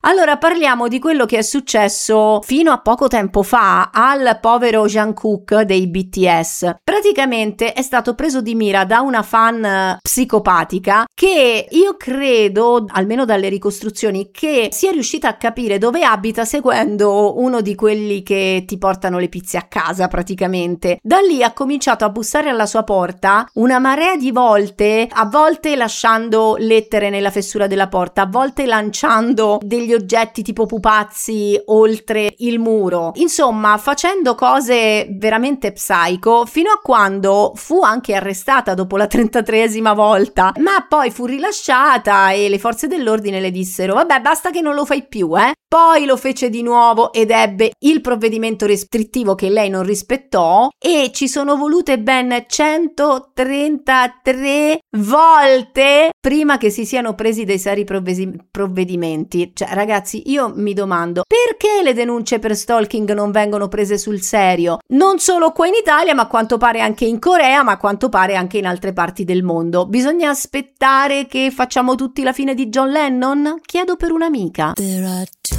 Allora parliamo di quello che è successo fino a poco tempo fa al povero Jungkook dei BTS. Praticamente è stato preso di mira da una fan psicopatica che io credo, almeno dalle ricostruzioni, che sia riuscita a capire dove abita seguendo uno di quelli che ti portano le pizze a casa praticamente. Da lì ha cominciato a bussare alla sua porta una marea di volte, a volte lasciando lettere nella fessura della porta, a volte lanciando degli oggetti tipo pupazzi oltre il muro, insomma facendo cose veramente psico, fino a quando fu anche arrestata dopo la 33esima volta, ma poi fu rilasciata e le forze dell'ordine le dissero vabbè basta che non lo fai più, Poi lo fece di nuovo ed ebbe il provvedimento restrittivo che lei non rispettò e ci sono volute ben 133 volte prima che si siano presi dei seri provvedimenti. Cioè ragazzi, io mi domando perché le denunce per stalking non vengono prese sul serio, non solo qua in Italia ma a quanto pare anche in Corea, ma a quanto pare anche in altre parti del mondo. Bisogna aspettare che facciamo tutti la fine di John Lennon? Chiedo per un'amica.